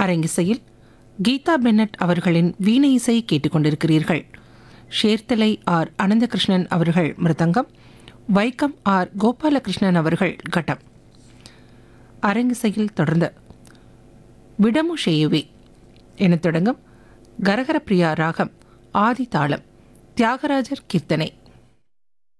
அரங்கிசையில் Geetha Bennett அவர்களின் வீணை இசை கேட்டுக்கொண்டிருக்கிறீர்கள். ஷேர்த்தலை ஆர் அனந்தகிருஷ்ணன் அவர்கள் மிருதங்கம், வைக்கம் ஆர் கோபாலகிருஷ்ணன் அவர்கள் கட்டம். அரங்கிசையில் தொடர்ந்து விடமு ஷேயுவே என தொடங்கும் கரகர பிரியா ராகம் ஆதி தாளம் தியாகராஜர் கீர்த்தனை.